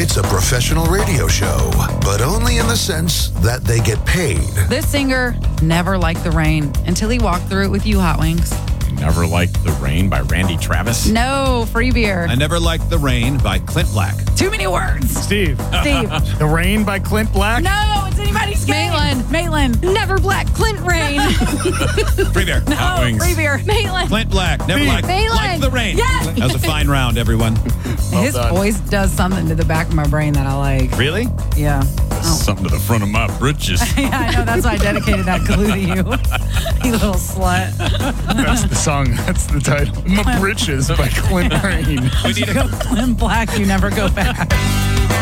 It's a professional radio show, but only in the sense that they get paid. This singer never liked the rain until he walked through it with you, Hot Wings. Never Liked the Rain by Randy Travis. No, Free Beer. I Never Liked the Rain by Clint Black. Too many words. Steve. Steve. The Rain by Clint Black. No, it's anybody's game. Maitland. Never Black Clint Rain. Free Beer. No, Hot Wings. Free Beer. Maitland. Clint Black. Never Liked the Rain. Yes. That was a fine round, everyone. His done. voice does something to the back of my brain that I like. Really? Yeah. Something to the front of my britches. Yeah, I know. That's why I dedicated that clue to you. You little slut. That's the song. That's the title. My Britches by Clint Rain. We need a Clint Black, you never go back.